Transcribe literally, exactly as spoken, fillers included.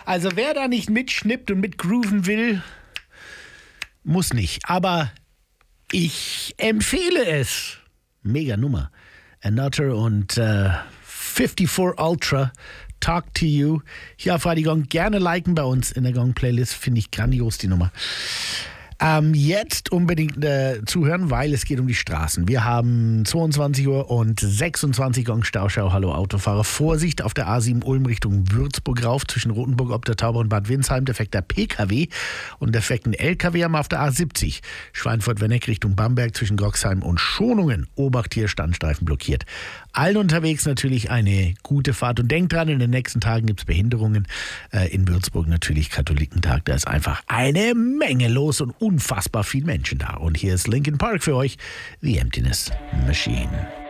Also wer da nicht mitschnippt und mitgrooven will, muss nicht. Aber ich empfehle es. Mega Nummer. Another und äh, vierundfünfzig Ultra. Talk to You. Hier auf Radio Gong. Gerne liken bei uns in der Gong-Playlist. Finde ich grandios, die Nummer. Ähm, jetzt unbedingt äh, zuhören, weil es geht um die Straßen. Wir haben zweiundzwanzig Uhr und sechsundzwanzig Gong Stauschau. Hallo Autofahrer. Vorsicht auf der A sieben Ulm Richtung Würzburg rauf zwischen Rotenburg ob der Tauber und Bad Windsheim. Defekter P K W und defekten L K W haben wir auf der A siebzig. Schweinfurt-Wenneck Richtung Bamberg zwischen Goxheim und Schonungen. Obacht hier, Standstreifen blockiert. Allen unterwegs natürlich eine gute Fahrt. Und denkt dran, in den nächsten Tagen gibt es Behinderungen. Äh, in Würzburg natürlich Katholikentag. Da ist einfach eine Menge los und unfassbar viele Menschen da. Und hier ist Linkin Park für euch, The Emptiness Machine.